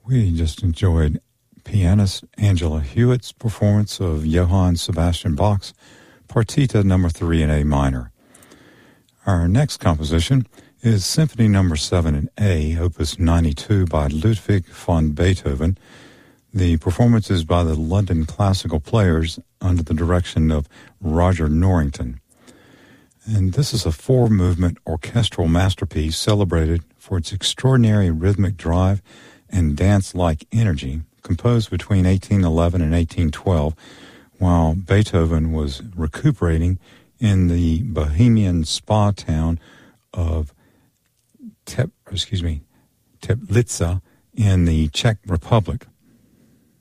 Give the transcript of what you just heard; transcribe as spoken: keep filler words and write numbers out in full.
We just enjoyed pianist Angela Hewitt's performance of Johann Sebastian Bach's Partita number three in A minor. Our next composition is Symphony number seven in A, opus ninety-two by Ludwig van Beethoven. The performance is by the London Classical Players under the direction of Roger Norrington. And this is a four-movement orchestral masterpiece celebrated for its extraordinary rhythmic drive and dance-like energy, composed between eighteen eleven and eighteen twelve, while Beethoven was recuperating in the Bohemian spa town of Tep, excuse me, Teplitsa in the Czech Republic.